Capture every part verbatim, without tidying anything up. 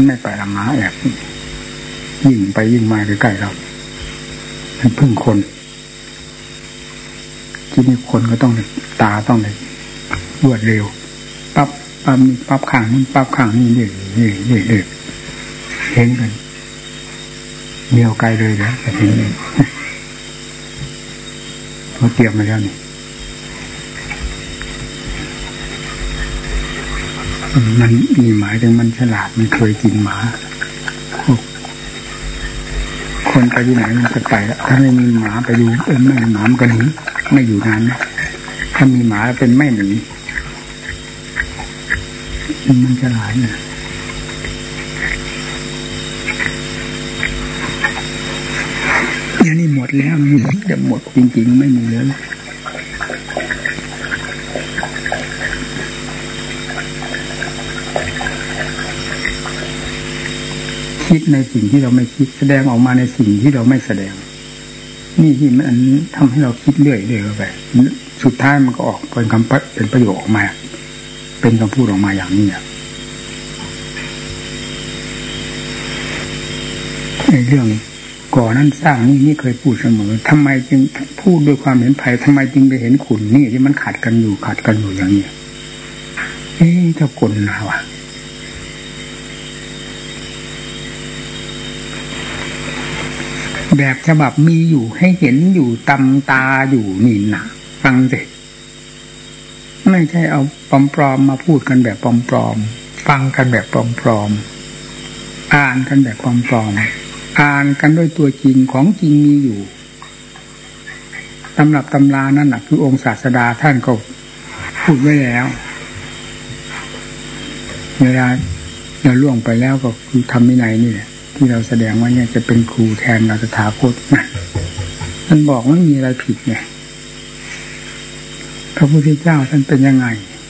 มันไม่ไปละหมาแอบยิ่งไปยิ่งมาใกล้ๆเรามันพึ่งคนที่นี่คนก็ต้องตาต้องเลยรวดเร็วปั๊บปั๊บนี่ปั๊บข้างนี่ปั๊บข้างนี่นี่นี่นี่นี่เห็นกันเดียวไกลเลยนะแต่ทีนี้เขาเตรียมมาแล้วนี่มันมีหมายถึงมันฉลาดมันเคยกินหมาคนไปที่ไหนมันจะไปแล้วถ้าไม่มีหมาไปดูเออไม่มีหมามันก็หนีไม่อยู่นานนะถ้ามีหมาเป็นไม่หนีมันฉลาดนะนี่หมดแล้วจะหมดจริงๆไม่มีแล้วคิดในสิ่งที่เราไม่คิดแสดงออกมาในสิ่งที่เราไม่แสดงนี่ที่มันทำให้เราคิดเรื่อยเรื่อยไปสุดท้ายมันก็ออกเป็นคำเป็นประโยคออกมาเป็นคำพูดออกมาอย่างนี้ในเรื่องก่อนั้นสร้างนี่นี่เคยพูดเสมอทำไมจึงพูดด้วยความเห็นภัยทำไมจึงไปเห็นขุนนี่ที่มันขัดกันอยู่ขัดกันอยู่อย่างนี้เอ๊ะเจ้ากลนะวะแบบฉบับมีอยู่ให้เห็นอยู่ตำตาอยู่นี่นะฟังสิไม่ใช่เอาปลอมๆมาพูดกันแบบปลอมๆฟังกันแบบปลอมๆอ่านกันแบบปลอมๆอ่านกันด้วยตัวจริงของจริงมีอยู่ตำรับตำรานั่นแหละคือองค์ศาสดาท่านก็พูดไว้แล้วเวลาเราล่วงไปแล้วก็คือธรรมวินัยนี่แหละที่เราแสดงว่าเนี่ยจะเป็นครูแทนเราตถาคตนะท่านบอกไม่มีอะไรผิดเนี่ยพระพุทธเจ้าท่านเป็นยังไง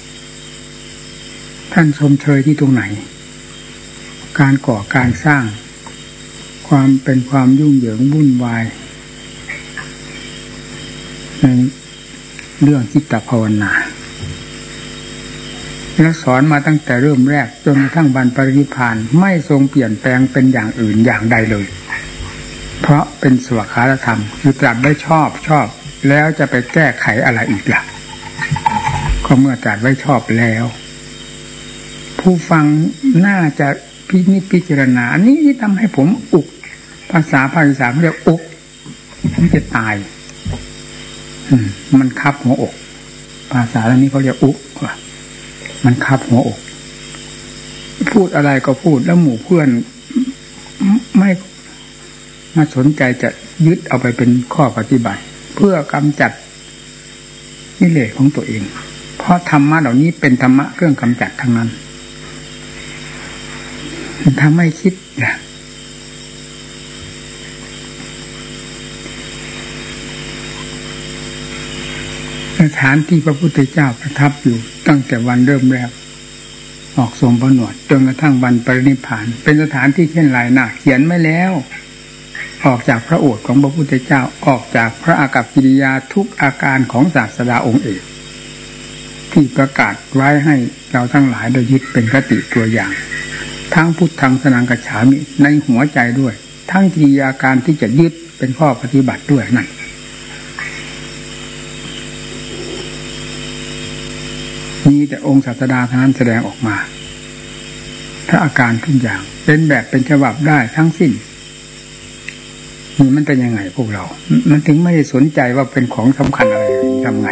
ท่านชมเชยที่ตรงไหนการก่อการสร้างความเป็นความยุ่งเหยิงวุ่นวายในเรื่องจิตตภาวนาและสอนมาตั้งแต่เริ่มแรกจนกระทั่งบรรปรินิพพานไม่ทรงเปลี่ยนแปลงเป็นอย่างอื่นอย่างใดเลยเพราะเป็นสวขาธรรมคือตรัสไว้ชอบชอบแล้วจะไปแก้ไขอะไรอีกล่ะก็เมื่อตรัสไว้ชอบแล้วผู้ฟังน่าจะพินิจพิจารณาอันนี้ที่ทำให้ผมอุกภาษาภาคอีสานเรียกอุกมันจะตายมันคับหัวอกภาษาอันนี้เขาเรียกอุกมันคับหัวอกพูดอะไรก็พูดแล้วหมู่เพื่อนไม่มาสนใจจะยึดเอาไปเป็นข้อปฏิบัติเพื่อกำจัดกิเลสของตัวเองเพราะธรรมะเหล่านี้เป็นธรรมะเครื่องกำจัดทั้งนั้นทำให้คิดอย่างสถานที่พระพุทธเจ้าประทับอยู่ตั้งแต่วันเริ่มแรกออกทรงผนวดจนกระทั่งวันปรินิพพานเป็นสถานที่เช่นไรนะเขียนไม่แล้วออกจากพระโอษฐ์ของพระพุทธเจ้าออกจากพระอากัปกิริยาทุกอาการของศาสดาองค์เอกที่ประกาศไว้ให้เราทั้งหลายได้ยึดเป็นคติตัวอย่างทั้งพุทธังสนังกัจฉามิในหัวใจด้วยทั้งกิริยาการที่จะยึดเป็นข้อปฏิบัติด้วยนั่นมีแต่องค์ศาสดาเท่านั้นแสดงออกมาถ้าอาการทุกอย่างเป็นแบบเป็นฉบับได้ทั้งสิ้นนี่มันเป็นยังไงพวกเรามันถึงไม่ได้สนใจว่าเป็นของสำคัญอะไรทำไง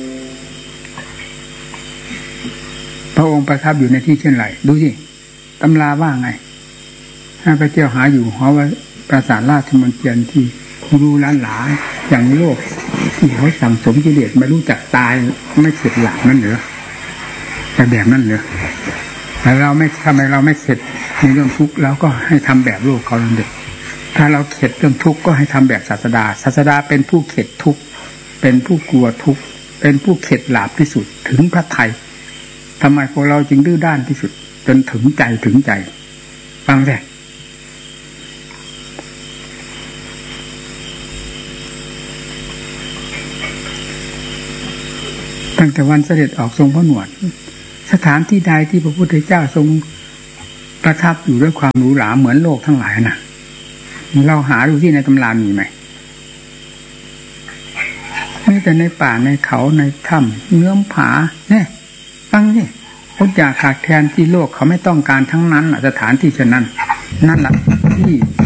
พระองค์ประทับอยู่ในที่เช่นไรดูสิตำราว่าไงถ้าไปเที่ยวหาอยู่หอว่าปราสาทราชมังเกียรติที่รู้ล้านหลาอย่างโลกที่เขาสั่งสมกิเลสไม่รู้จักตายไม่เข็ดหลักนั่นเหรอแต่แบบนั้นเหรอแต่เราไม่ทำไมเราไม่เข็ดในเรื่องทุกข์แล้วก็ให้ทำแบบโลกเขาเด็กถ้าเราเข็ดเรื่องทุกข์ก็ให้ทำแบบศาสดาศาสดาเป็นผู้เข็ดทุกข์เป็นผู้กลัวทุกข์เป็นผู้เข็ดหลาบที่สุดถึงพระทัยทำไมพวกเราจึงดื้อด้านที่สุดจนถึงใจถึงใจฟังสิตั้งแต่วันเสด็จออกทรงพระหนวดสถานที่ใดที่พระพุทธเจ้าทรงประทับอยู่ด้วยความหรูหราเหมือนโลกทั้งหลายนะเราหาดูที่ในตำรามีไหมไม่แต่ในป่าในเขาในถ้ำเงื้อมผาเนี่ยฟังนี่อดอยากขาดแคลนที่โลกเขาไม่ต้องการทั้งนั้นสถานที่เช่นนั้นนั่นแหละที่